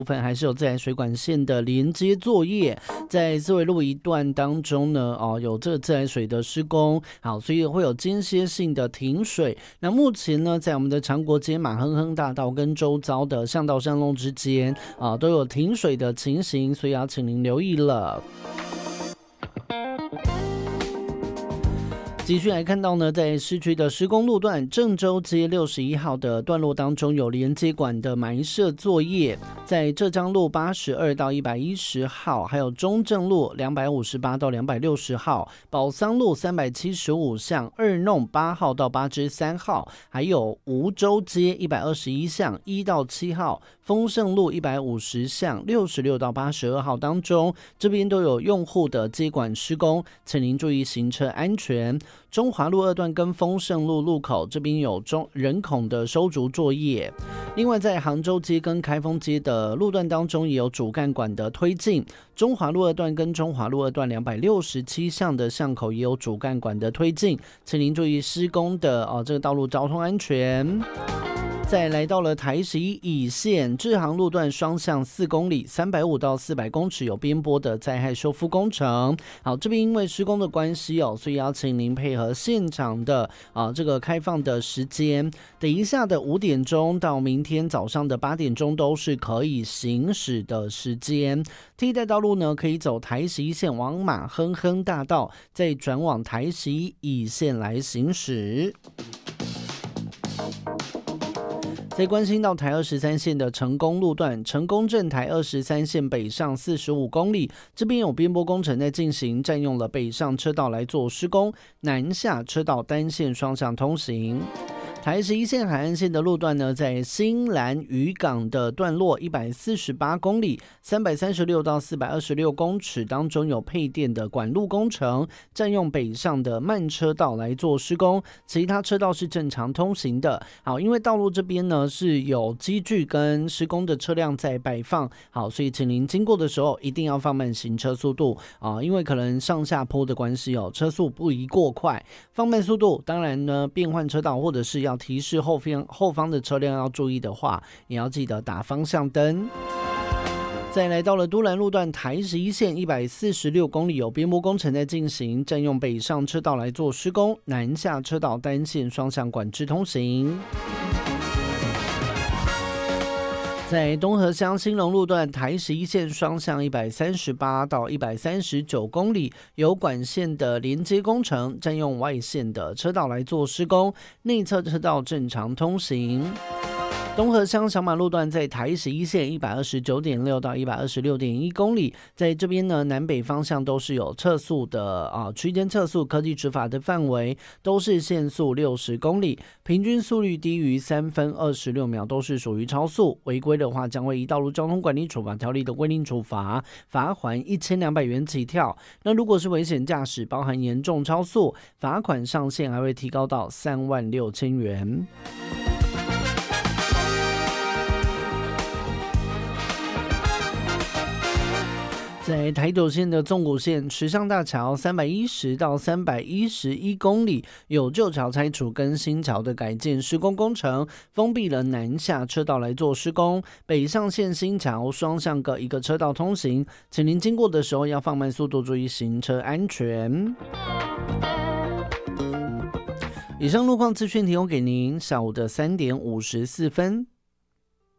部分还是有自来水管线的连接作业，在四维路一段当中呢，有这个自来水的施工，好，所以会有间歇性的停水。那目前呢，在我们的长国街、马亨亨大道跟周遭的巷道巷弄之间都有停水的情形，所以要请您留意了。继续来看到呢，在市区的施工路段，郑州街61号的段落当中有连接管的埋设作业，在浙江路82到110号，还有中正路258到260号，宝桑路375巷2弄8号到8之3号，还有梧州街121巷1到7号，丰盛路150巷66到82号当中，这边都有用户的接管施工，请您注意行车安全。中华路2段跟丰盛路路口这边有人孔的收竹作业，另外在杭州街跟开封街的路段当中也有主干管的推进，中华路2段跟中华路2段267巷的巷口也有主干管的推进，请您注意施工的这个道路交通安全。再来到了台11乙线志航路段双向4公里350到400公尺有边坡的灾害修复工程。好，这边因为施工的关系所以要请您配合现场的这个开放的时间，等一下的5点钟到明天早上的8点钟都是可以行驶的时间。替代道路呢，可以走台11线往马亨亨大道，再转往台11乙线来行驶。再关心到台23线的成功路段，成功镇台23线北上45公里，这边有边坡工程在进行，占用了北上车道来做施工，南下车道单线双向通行。台11线海岸线的路段呢，在新兰渔港的段落148公里336到426公尺当中有配电的管路工程，占用北上的慢车道来做施工，其他车道是正常通行的。好，因为道路这边呢是有机具跟施工的车辆在摆放，好，所以请您经过的时候一定要放慢行车速度因为可能上下坡的关系车速不宜过快，放慢速度。当然呢，变换车道或者是要提示后方的车辆要注意的话，也要记得打方向灯。再来到了都兰路段台11线146公里有边坡工程在进行，占用北上车道来做施工，南下车道单线双向管制通行。在东河乡兴隆路段台11线双向138到139公里有管线的连接工程，占用外线的车道来做施工，内侧车道正常通行。东河乡小马路段在台11线129.6到126.1公里，在这边呢，南北方向都是有测速的区间测速科技执法的范围，都是限速60公里，平均速率低于3分26秒都是属于超速，违规的话将会以道路交通管理处罚条例的规定处罚，罚款1200元起跳。那如果是危险驾驶，包含严重超速，罚款上限还会提高到36000元。在台九线的纵谷线池上大桥310到311公里有旧桥拆除跟新桥的改建施工工程，封闭了南下车道来做施工，北上线新桥双向各一个车道通行，请您经过的时候要放慢速度，注意行车安全。以上路况资讯提供给您，下午的3点54分。